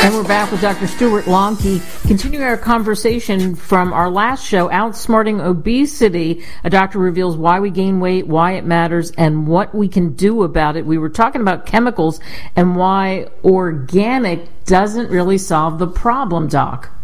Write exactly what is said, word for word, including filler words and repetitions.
And we're back with Doctor Stuart Lonke, continuing our conversation from our last show, Outsmarting Obesity. A doctor reveals why we gain weight, why it matters, and what we can do about it. We were talking about chemicals and why organic doesn't really solve the problem, Doc.